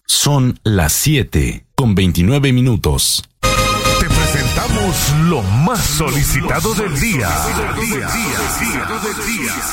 Son las 7:29. Te presentamos lo más solicitado del día.